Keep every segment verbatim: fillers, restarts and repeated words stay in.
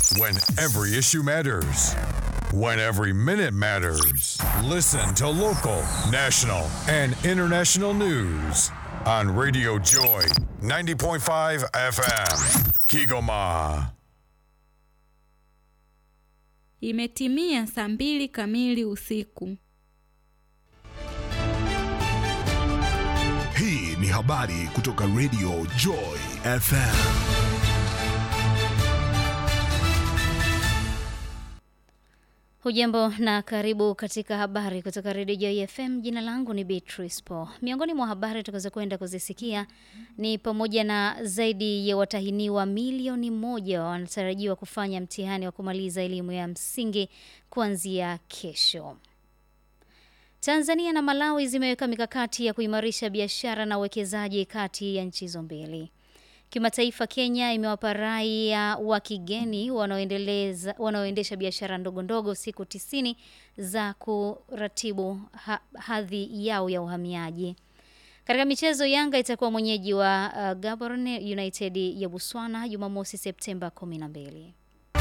When every issue matters. When every minute matters. Listen to local, national, and international news on Radio Joy ninety point five F M. Kigoma. Imetimia saa mbili kamili usiku. Hii ni habari kutoka Radio Joy F M. Hujambo na karibu katika habari kutoka Radio Joy F M. Jina langu ni Beatrice Po. Miongoni mwa habari tutakazo kwenda kuzisikia ni pamoja na zaidi ya watahiniwa milioni moja wanatarajiwa kufanya mtihani wa kumaliza elimu ya msingi kuanzia kesho. Tanzania na Malawi zimeweka mikakati ya kuimarisha biashara na uwekezaji kati ya nchi hizo mbili. Kimataifa, Kenya imewapa raia wa kigeni wanaoendeleza wanaoendesha biashara ndogo ndogo siku tisini za kuratibu ha, hadhi yao ya uhamiaji. Katika michezo, Yanga itakuwa mwenyeji wa uh, Gaborone United ya Botswana Jumamosi Septemba kumi na mbili.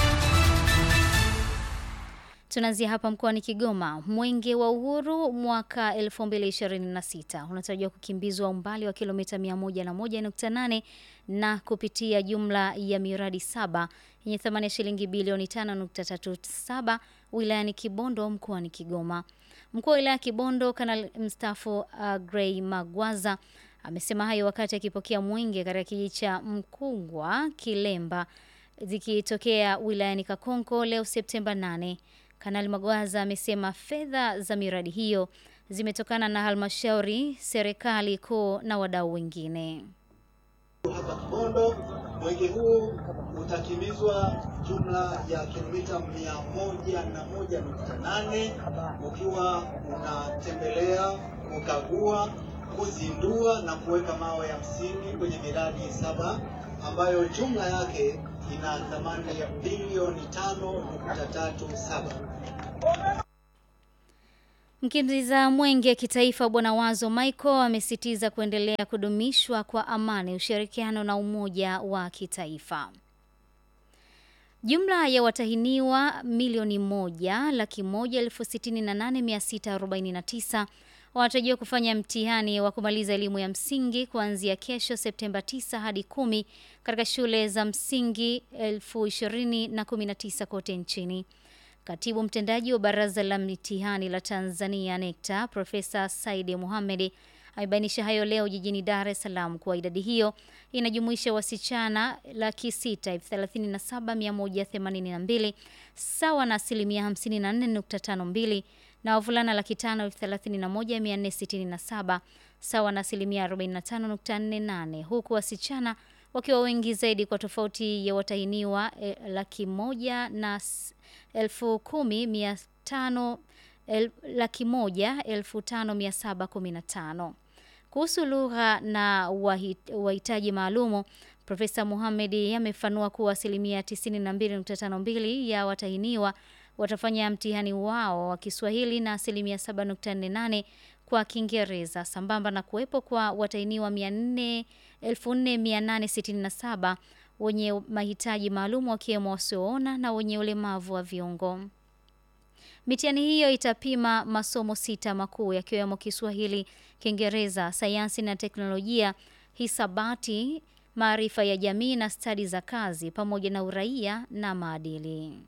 Tunaanzia hapa mkoani Kigoma. Mwenge wa Uhuru mwaka elfu mbili ishirini na sita unatarajiwa kukimbizwa umbali wa kilomita mia moja na moja nukta nane na kupitia jumla ya miradi saba yenye thamani ya shilingi bilioni tano nukta tatu saba wilayani Kibondo mkoani Kigoma. Mkuu wa wilaya Kibondo Kanali mstaafu uh, Gray Magwaza amesema hayo wakati akipokea mwenge katika kijiji cha Mkungwa Kilemba zikitokea wilayani Kakonko leo Septemba nane. Kanali Magwaza amesema fedha za miradi hiyo zimetokana na halmashauri, serikali kuu na wadau wengine. Hapa Kibondo, mwenge huu utakimbizwa jumla ya kilomita mia moja na moja nukta nane ukiwa unatembelea, kukagua, kuzindua na kuweka mawe ya msingi kwenye miradi saba ambayo jumla yake ina thamani ya bilioni tano nukta tatu saba. Mkimbiza mwenge kitaifa Bwana Wazo Michael amesitiza kuendelea kudumishwa kwa amani, ushirikiano na umoja wa kitaifa. Jumla ya watahiniwa milioni moja laki moja elfu sitini na nane mia sita arobaini na tisa wanatarajiwa kufanya mtihani wa kumaliza elimu ya msingi kuanzia kesho Septemba tisa hadi kumi katika shule za msingi elfu ishirini na kumi na tisa kote nchini. Katibu mtendaji wa Baraza la Mitihani la Tanzania NECTA, Profesa Said Mohamed, amebainisha hayo leo jijini Dar es Salaam kwa idadi hiyo inajumuisha wasichana laki sita elfu thelathini na saba mia moja themanini na mbili sawa na asilimia hamsini na nne nukta tano mbili na wavulana laki tano elfu thelathini na moja mia nne sitini na saba sawa na asilimia arobaini na tano nukta nne nane, huku wasichana wakiwa wengi zaidi kwa tofauti ya watahiniwa eh, laki moja na elfu kumi mia tano el, laki moja elfu tano mia saba kumi na tano. Kuhusu lugha na wahitaji maalumu, Profesa Mohamed amefanua kuwa asilimia tisini na mbili nukta tano mbili ya watahiniwa watafanya mtihani wao wa Kiswahili na asilimia saba nukta nne nane kwa Kiingereza, sambamba na kuwepo kwa watahiniwa elfu nne mia nane sitini na saba wenye mahitaji maalum wakiwemo wasioona na wenye ulemavu wa viungo. Mitihani hiyo itapima masomo sita makuu yakiwemo Kiswahili, Kiingereza, sayansi na teknolojia, hisabati, maarifa ya jamii na stadi za kazi pamoja na uraia na maadili.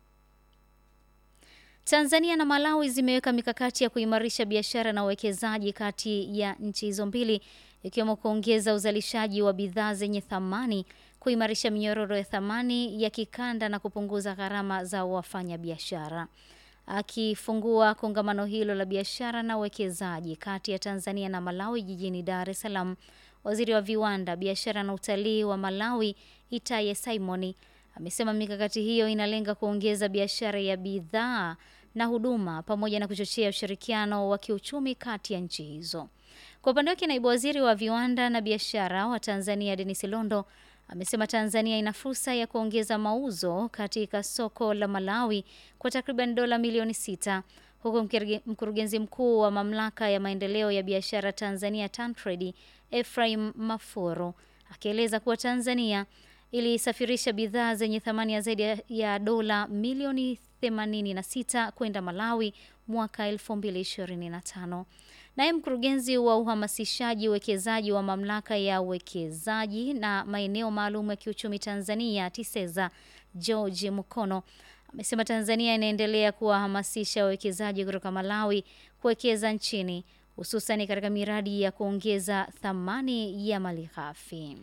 Tanzania na Malawi zimeweka mikakati ya kuimarisha biashara na uwekezaji kati ya nchi hizo mbili, ikiwemo kuongeza uzalishaji wa bidhaa zenye thamani, kuimarisha minyororo ya thamani ya kikanda na kupunguza gharama za wafanyabiashara. Akifungua kongamano hilo la biashara na uwekezaji kati ya Tanzania na Malawi jijini Dar es Salaam, Waziri wa Viwanda, Biashara na Utalii wa Malawi, Itaye Simoni, amesema mikakati hiyo inalenga kuongeza biashara ya bidhaa na huduma pamoja na kuchochea ushirikiano wa kiuchumi kati ya nchi hizo. Kwa upande wake, Naibu Waziri wa Viwanda na Biashara wa Tanzania Dennis Londo amesema Tanzania ina fursa ya kuongeza mauzo katika soko la Malawi kwa takriban dola milioni sita, huku mkurugenzi mkuu wa Mamlaka ya Maendeleo ya Biashara Tanzania TanTrade Ephraim Mafuru akieleza kuwa Tanzania ilisafirisha bidhaa zenye thamani ya zaidi ya dola milioni themanini na sita kwenda Malawi mwaka elfu mbili ishirini na tano. Naye mkurugenzi wa uhamasishaji uwekezaji wa mamlaka ya uwekezaji na maeneo maalum ya kiuchumi Tanzania TISEZA, George Mukono, amesema Tanzania inaendelea kuwahamasisha wawekezaji kutoka Malawi kuwekeza nchini, hususan katika miradi ya kuongeza thamani ya malighafi.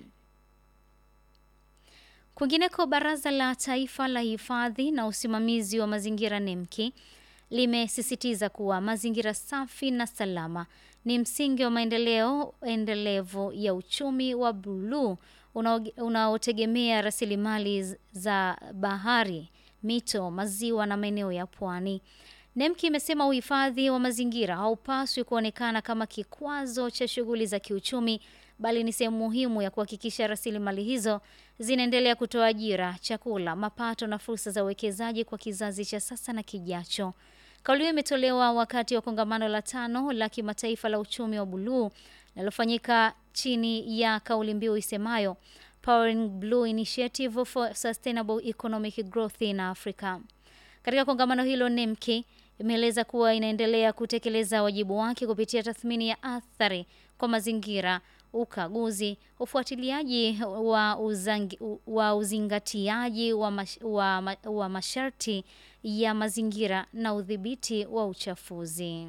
Kwingineko, Baraza la Taifa la Hifadhi na Usimamizi wa Mazingira NEMKI limesisitiza kuwa mazingira safi na salama ni msingi wa maendeleo endelevu ya uchumi wa buluu unaotegemea rasilimali za bahari, mito, maziwa na maeneo ya pwani. NEMKI imesema uhifadhi wa mazingira haupaswi kuonekana kama kikwazo cha shughuli za kiuchumi, bali ni sehemu muhimu ya kuhakikisha rasilimali hizo zinaendelea kutoa ajira, chakula, mapato na fursa za uwekezaji kwa kizazi cha sasa na kijacho. Kauli hiyo imetolewa wakati wa kongamano la tano la kimataifa la uchumi wa buluu linalofanyika chini ya kauli mbiu isemayo Powering Blue Initiative for Sustainable Economic Growth in Africa. Katika kongamano hilo, NEMKI imeeleza kuwa inaendelea kutekeleza wajibu wake kupitia tathmini ya athari kwa mazingira, ukaguzi, ufuatiliaji wa, uzangi, wa uzingatiaji wa, mash, wa, wa masharti ya mazingira na udhibiti wa uchafuzi.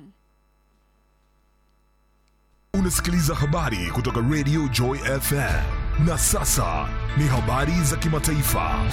Unasikiliza habari kutoka Radio Joy F M. Na sasa ni habari za kimataifa.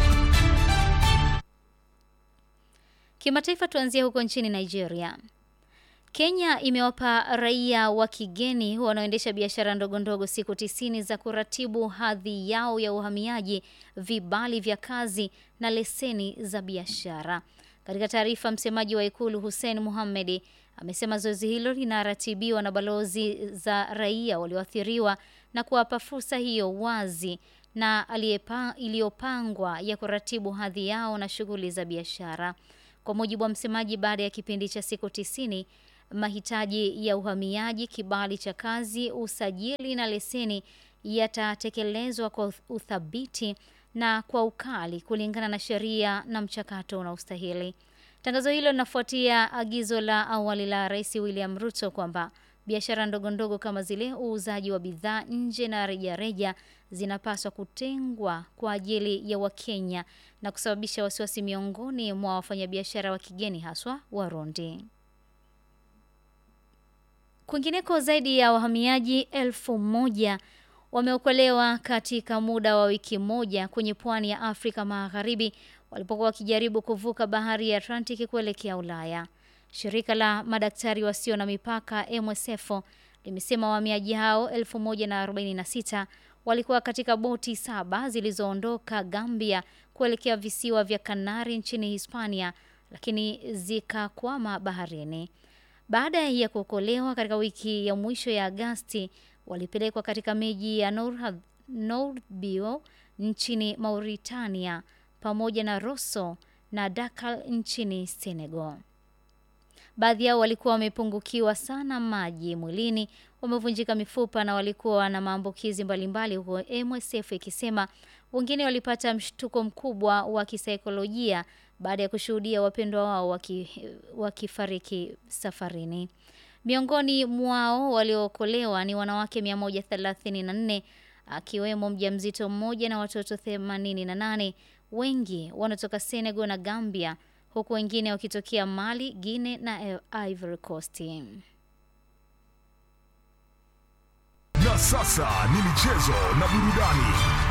Kimataifa, tuanzie huko nchini Nigeria. Kenya imewapa raia wa kigeni wanaoendesha biashara ndogo ndogo siku tisini za kuratibu hadhi yao ya uhamiaji, vibali vya kazi na leseni za biashara. Katika taarifa, msemaji wa Ikulu Hussein Mohamed amesema zoezi hilo linaratibiwa na balozi za raia walioathiriwa na kuwapa fursa hiyo wazi na iliyopangwa ya kuratibu hadhi yao na shughuli za biashara. Kwa mujibu wa msemaji, baada ya kipindi cha siku tisini, mahitaji ya uhamiaji, kibali cha kazi, usajili na leseni yatatekelezwa kwa uthabiti na kwa ukali kulingana na sheria na mchakato unaostahili. Tangazo hilo linafuatia agizo la awali la Rais William Ruto kwamba biashara ndogo ndogo kama zile uuzaji wa bidhaa nje na rejareja zinapaswa kutengwa kwa ajili ya Wakenya na kusababisha wasiwasi miongoni mwa wafanyabiashara wa kigeni, haswa Warundi. Kwingineko, zaidi ya wahamiaji elfu moja wameokolewa katika muda wa wiki moja kwenye pwani ya Afrika Magharibi walipokuwa wakijaribu kuvuka bahari ya Atlantic kuelekea Ulaya. Shirika la madaktari wasio na mipaka M S F limesema wahamiaji hao elfu moja na arobaini na sita walikuwa katika boti saba zilizoondoka Gambia kuelekea visiwa vya Kanari nchini Hispania, lakini zikakwama baharini. Baada ya kuokolewa katika wiki ya mwisho ya Agosti, walipelekwa katika miji ya Nouadhibou nchini Mauritania pamoja na Rosso na Dakar nchini Senegal. Baadhi yao walikuwa wamepungukiwa sana maji mwilini, wamevunjika mifupa na walikuwa na maambukizi mbalimbali, huko M S F ikisema wengine walipata mshtuko mkubwa wa kisaikolojia baada ya kushuhudia wapendwa wao wakifariki safarini. Miongoni mwao waliookolewa ni wanawake mia moja thelathini na nne, akiwemo mjamzito mmoja na watoto themanini na nane. Wengi wanatoka Senegal na Gambia, huku wengine wakitokea Mali, Guinea na Ivory Coast. Na sasa ni michezo na burudani.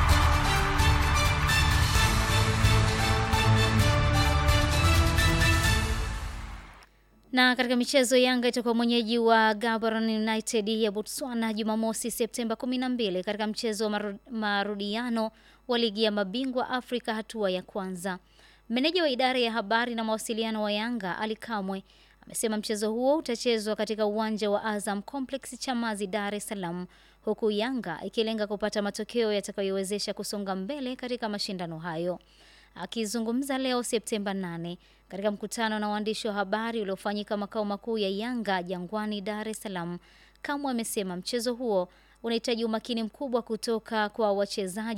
Na katika michezo, Yanga itakuwa mwenyeji wa Gaborone United ya Botswana Jumamosi Septemba kumi na mbili katika mchezo wa marudiano wa ligi ya mabingwa Afrika hatua ya kwanza. Meneja wa idara ya habari na mawasiliano wa Yanga, Ali Kamwe, amesema mchezo huo utachezwa katika uwanja wa Azam Complex Chamazi, Dar es Salaam, huku Yanga ikilenga kupata matokeo yatakayowezesha kusonga mbele katika mashindano hayo. Akizungumza leo Septemba nane katika mkutano na waandishi wa habari uliofanyika makao makuu ya Yanga Jangwani, Dar es Salaam, Kamwe amesema mchezo huo unahitaji umakini mkubwa kutoka kwa wachezaji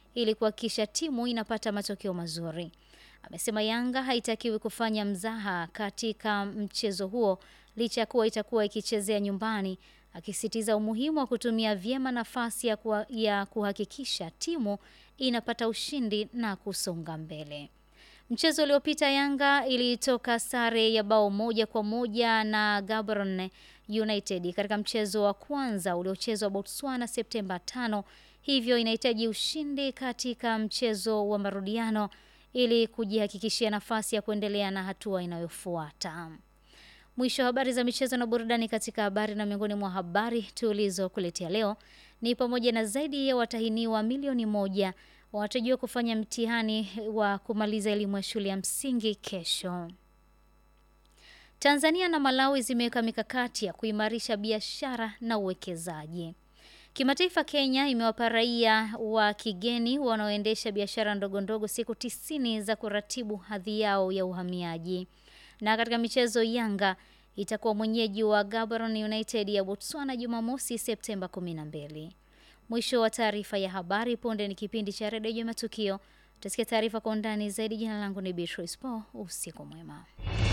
ili kuhakikisha timu inapata matokeo mazuri. Amesema Yanga haitakiwi kufanya mzaha katika mchezo huo licha kuwa itakuwa ikichezea nyumbani, akisitiza umuhimu wa kutumia vyema nafasi ya, kuha, ya kuhakikisha timu inapata ushindi na kusonga mbele. Mchezo uliopita Yanga ilitoka sare ya bao moja kwa moja na Gaborone United katika mchezo wa kwanza uliochezwa Botswana Septemba tano, hivyo inahitaji ushindi katika mchezo wa marudiano ili kujihakikishia nafasi ya kuendelea na hatua inayofuata. Mwisho habari za michezo na burudani katika habari, na miongoni mwa habari tulizokuletea leo ni pamoja na zaidi ya watahiniwa milioni moja wanatarajiwa kufanya mtihani wa kumaliza elimu ya shule ya msingi kesho. Tanzania na Malawi zimeweka mikakati ya kuimarisha biashara na uwekezaji. Kimataifa, Kenya imewapa raia wa kigeni wanaoendesha biashara ndogo ndogo siku tisini za kuratibu hadhi yao ya uhamiaji. Na katika michezo, Yanga itakuwa mwenyeji wa Gaborone United ya Botswana Jumamosi Septemba kumi na mbili. Mwisho wa taarifa ya habari. Punde ni kipindi cha Radio Matukio. Utasikia taarifa kwa undani zaidi. Jina langu ni Beatrice Paul. Usiku mwema.